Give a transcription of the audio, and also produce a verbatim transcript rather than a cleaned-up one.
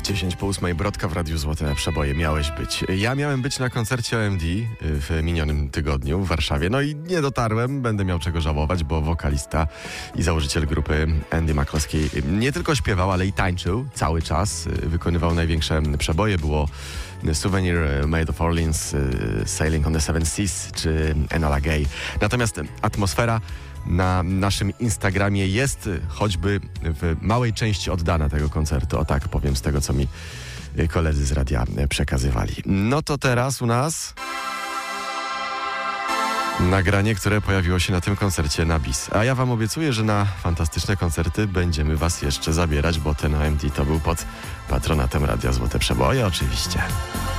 dziesięć po ósmej, Brodka w Radiu Złote Przeboje. Miałeś być. Ja miałem być na koncercie O M D w minionym tygodniu w Warszawie. No i nie dotarłem, będę miał czego żałować, bo wokalista i założyciel grupy Andy McCloskey nie tylko śpiewał, ale i tańczył cały czas. Wykonywał największe przeboje. Było Souvenir, Made of Orleans, Sailing on the Seven Seas czy Enola Gay. Natomiast atmosfera na naszym Instagramie jest choćby w małej części oddana tego koncertu. O tak powiem, z tego co mi koledzy z radia przekazywali. No to teraz u nas nagranie, które pojawiło się na tym koncercie na bis. A ja wam obiecuję, że na fantastyczne koncerty będziemy was jeszcze zabierać, bo ten O M D to był pod patronatem Radia Złote Przeboje oczywiście.